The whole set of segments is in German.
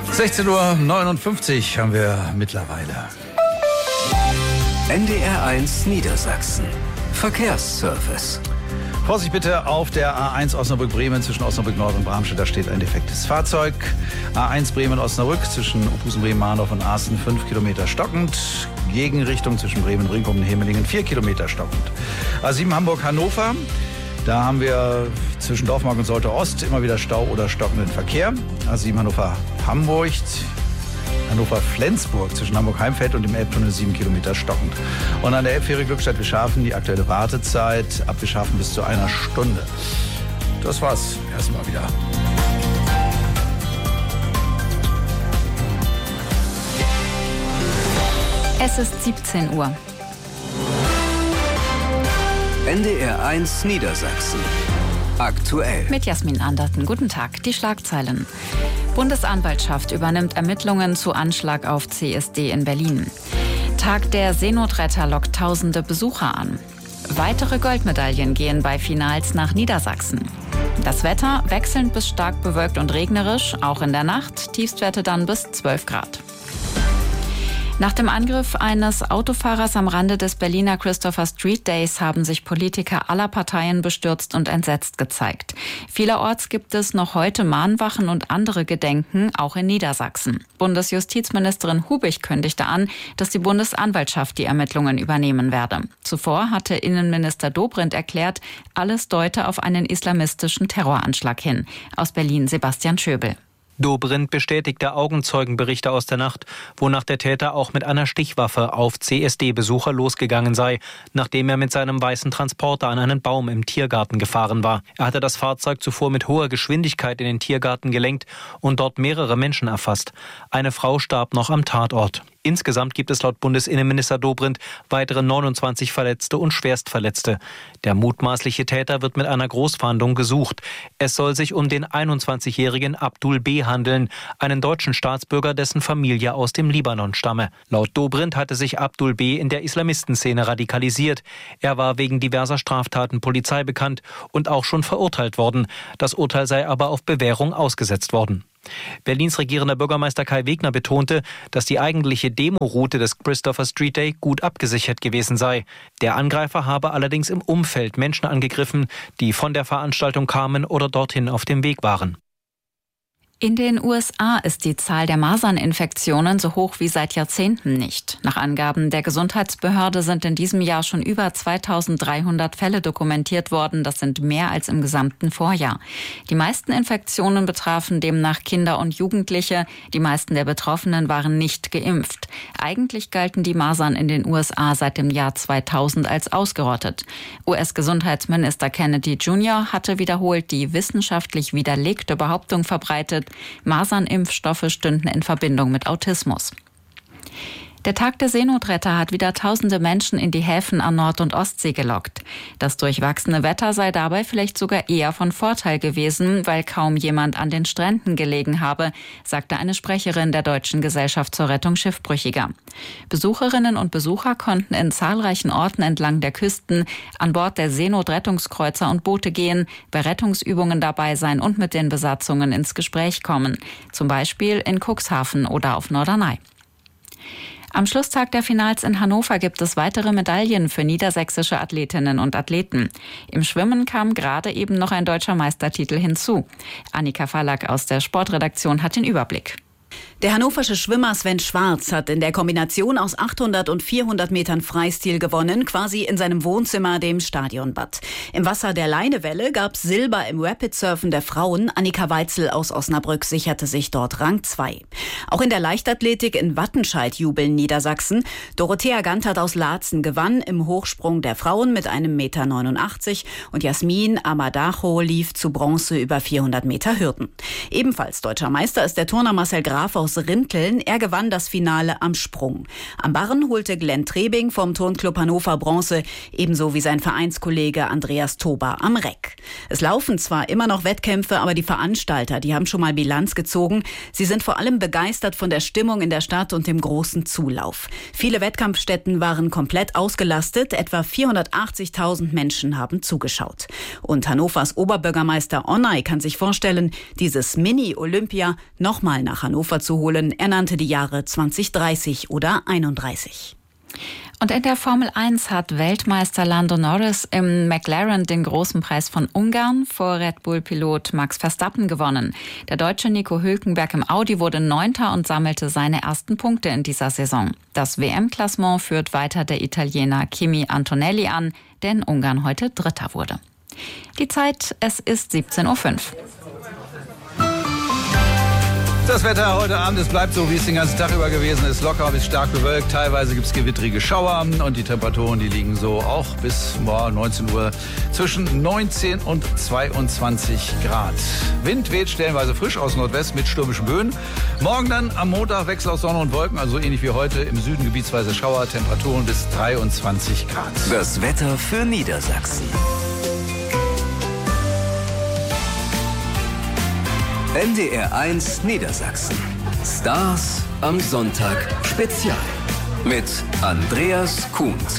16:59 Uhr haben wir mittlerweile. NDR1 Niedersachsen. Verkehrsservice. Vorsicht bitte auf der A1 Osnabrück-Bremen zwischen Osnabrück-Nord und Bramstedt. Da steht ein defektes Fahrzeug. A1 Bremen-Osnabrück zwischen Opusen-Bremen-Mahndorf und Aaßen 5 Kilometer stockend. Gegenrichtung zwischen Bremen-Brinkum und Hemelingen 4 Kilometer stockend. A7 Hamburg-Hannover. Da haben wir zwischen Dorfmark und Solte Ost immer wieder Stau oder stockenden Verkehr. A7 Hannover-Hamburg. Hannover-Flensburg zwischen Hamburg-Heimfeld und dem Elbtunnel 7 Kilometer stockend. Und an der Elbfähre Glückstadt-Wischhafen die aktuelle Wartezeit ab Wischhafen bis zu 1 Stunde. Das war's erstmal wieder. Es ist 17 Uhr. NDR1 Niedersachsen. Aktuell. Mit Jasmin Anderten. Guten Tag. Die Schlagzeilen. Bundesanwaltschaft übernimmt Ermittlungen zu Anschlag auf CSD in Berlin. Tag der Seenotretter lockt tausende Besucher an. Weitere Goldmedaillen gehen bei Finals nach Niedersachsen. Das Wetter wechselnd bis stark bewölkt und regnerisch, auch in der Nacht. Tiefstwerte dann bis 12 Grad. Nach dem Angriff eines Autofahrers am Rande des Berliner Christopher Street Days haben sich Politiker aller Parteien bestürzt und entsetzt gezeigt. Vielerorts gibt es noch heute Mahnwachen und andere Gedenken, auch in Niedersachsen. Bundesjustizministerin Hubig kündigte an, dass die Bundesanwaltschaft die Ermittlungen übernehmen werde. Zuvor hatte Innenminister Dobrindt erklärt, alles deute auf einen islamistischen Terroranschlag hin. Aus Berlin Sebastian Schöbel. Dobrindt bestätigte Augenzeugenberichte aus der Nacht, wonach der Täter auch mit einer Stichwaffe auf CSD-Besucher losgegangen sei, nachdem er mit seinem weißen Transporter an einen Baum im Tiergarten gefahren war. Er hatte das Fahrzeug zuvor mit hoher Geschwindigkeit in den Tiergarten gelenkt und dort mehrere Menschen erfasst. Eine Frau starb noch am Tatort. Insgesamt gibt es laut Bundesinnenminister Dobrindt weitere 29 Verletzte und Schwerstverletzte. Der mutmaßliche Täter wird mit einer Großfahndung gesucht. Es soll sich um den 21-jährigen Abdul B. handeln, einen deutschen Staatsbürger, dessen Familie aus dem Libanon stamme. Laut Dobrindt hatte sich Abdul B. in der Islamistenszene radikalisiert. Er war wegen diverser Straftaten Polizei bekannt und auch schon verurteilt worden. Das Urteil sei aber auf Bewährung ausgesetzt worden. Berlins regierender Bürgermeister Kai Wegner betonte, dass die eigentliche Demoroute des Christopher Street Day gut abgesichert gewesen sei. Der Angreifer habe allerdings im Umfeld Menschen angegriffen, die von der Veranstaltung kamen oder dorthin auf dem Weg waren. In den USA ist die Zahl der Maserninfektionen so hoch wie seit Jahrzehnten nicht. Nach Angaben der Gesundheitsbehörde sind in diesem Jahr schon über 2300 Fälle dokumentiert worden. Das sind mehr als im gesamten Vorjahr. Die meisten Infektionen betrafen demnach Kinder und Jugendliche. Die meisten der Betroffenen waren nicht geimpft. Eigentlich galten die Masern in den USA seit dem Jahr 2000 als ausgerottet. US-Gesundheitsminister Kennedy Jr. hatte wiederholt die wissenschaftlich widerlegte Behauptung verbreitet, Masernimpfstoffe stünden in Verbindung mit Autismus. Der Tag der Seenotretter hat wieder tausende Menschen in die Häfen an Nord- und Ostsee gelockt. Das durchwachsene Wetter sei dabei vielleicht sogar eher von Vorteil gewesen, weil kaum jemand an den Stränden gelegen habe, sagte eine Sprecherin der Deutschen Gesellschaft zur Rettung Schiffbrüchiger. Besucherinnen und Besucher konnten in zahlreichen Orten entlang der Küsten an Bord der Seenotrettungskreuzer und Boote gehen, bei Rettungsübungen dabei sein und mit den Besatzungen ins Gespräch kommen. Zum Beispiel in Cuxhaven oder auf Norderney. Am Schlusstag der Finals in Hannover gibt es weitere Medaillen für niedersächsische Athletinnen und Athleten. Im Schwimmen kam gerade eben noch ein deutscher Meistertitel hinzu. Annika Fallack aus der Sportredaktion hat den Überblick. Der hannoversche Schwimmer Sven Schwarz hat in der Kombination aus 800 und 400 Metern Freistil gewonnen, quasi in seinem Wohnzimmer, dem Stadionbad. Im Wasser der Leinewelle gab's Silber im Rapid-Surfen der Frauen. Annika Weitzel aus Osnabrück sicherte sich dort Rang 2. Auch in der Leichtathletik in Wattenscheid jubeln Niedersachsen. Dorothea Gantert aus Laatzen gewann im Hochsprung der Frauen mit einem 1,89 Meter und Jasmin Amadacho lief zu Bronze über 400 Meter Hürden. Ebenfalls deutscher Meister ist der Turner Marcel Graf aus Rinteln. Er gewann das Finale am Sprung. Am Barren holte Glenn Trebing vom Turnclub Hannover Bronze, ebenso wie sein Vereinskollege Andreas Tober am Reck. Es laufen zwar immer noch Wettkämpfe, aber die Veranstalter, die haben schon mal Bilanz gezogen. Sie sind vor allem begeistert von der Stimmung in der Stadt und dem großen Zulauf. Viele Wettkampfstätten waren komplett ausgelastet. Etwa 480.000 Menschen haben zugeschaut. Und Hannovers Oberbürgermeister Onay kann sich vorstellen, dieses Mini-Olympia nochmal nach Hannover zu nachzuholen. Er nannte die Jahre 2030 oder 31. Und in der Formel 1 hat Weltmeister Lando Norris im McLaren den großen Preis von Ungarn vor Red Bull-Pilot Max Verstappen gewonnen. Der Deutsche Nico Hülkenberg im Audi wurde 9. und sammelte seine ersten Punkte in dieser Saison. Das WM-Klassement führt weiter der Italiener Kimi Antonelli an, der in Ungarn heute Dritter wurde. Die Zeit, es ist 17:05 Uhr. Das Wetter heute Abend, es bleibt so, wie es den ganzen Tag über gewesen ist. Locker bis stark bewölkt. Teilweise gibt es gewittrige Schauer. Und die Temperaturen, die liegen so auch bis 19 Uhr zwischen 19 und 22 Grad. Wind weht stellenweise frisch aus Nordwest mit stürmischen Böen. Morgen dann am Montag Wechsel aus Sonne und Wolken, also ähnlich wie heute. Im Süden gebietsweise Schauer, Temperaturen bis 23 Grad. Das Wetter für Niedersachsen. NDR 1 Niedersachsen. Stars am Sonntag Spezial. Mit Andreas Kuhnt.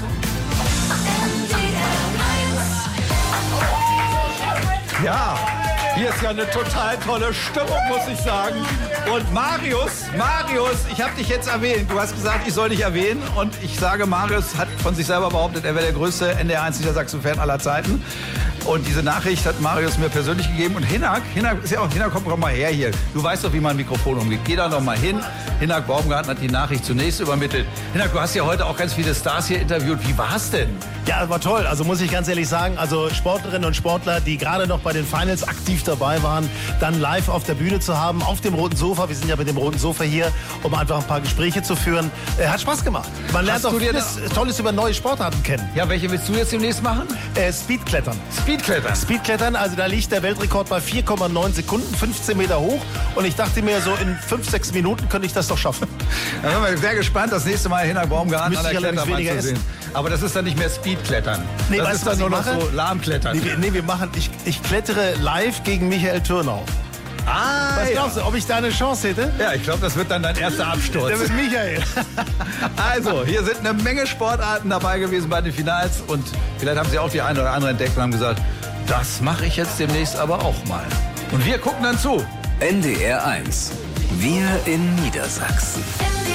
Ja, hier ist ja eine total tolle Stimmung, muss ich sagen. Und Marius, ich habe dich jetzt erwähnt. Du hast gesagt, ich soll dich erwähnen. Und ich sage, Marius hat von sich selber behauptet, er wäre der größte NDR 1 Niedersachsen-Fan aller Zeiten. Und diese Nachricht hat Marius mir persönlich gegeben. Und Hinak, komm doch mal her hier. Du weißt doch, wie man ein Mikrofon umgeht. Geh da noch mal hin. Hinak Baumgarten hat die Nachricht zunächst übermittelt. Hinak, du hast ja heute auch ganz viele Stars hier interviewt. Wie war's denn? Ja, war toll. Also muss ich ganz ehrlich sagen, also Sportlerinnen und Sportler, die gerade noch bei den Finals aktiv dabei waren, dann live auf der Bühne zu haben, auf dem roten Sofa. Wir sind ja mit dem roten Sofa hier, um einfach ein paar Gespräche zu führen. Hat Spaß gemacht. Man lernt auch vieles Tolles über neue Sportarten kennen. Ja, welche willst du jetzt demnächst machen? Speedklettern. Speedklettern, also da liegt der Weltrekord bei 4,9 Sekunden, 15 Meter hoch. Und ich dachte mir, so in 5-6 Minuten könnte ich das doch schaffen. Da sind wir sehr gespannt, das nächste Mal Hinak Baumgarten an der Kletterbahn zu sehen. Essen. Aber das ist dann nicht mehr Speedklettern. Nee, das ist dann nur noch so Lahmklettern. Ich klettere live gegen Michael Türnau. Was glaubst du, ob ich da eine Chance hätte? Ja, ich glaube, das wird dann dein erster Absturz. Der mit Michael. Also, hier sind eine Menge Sportarten dabei gewesen bei den Finals. Und vielleicht haben sie auch die eine oder andere entdeckt und haben gesagt, das mache ich jetzt demnächst aber auch mal. Und wir gucken dann zu. NDR 1. Wir in Niedersachsen.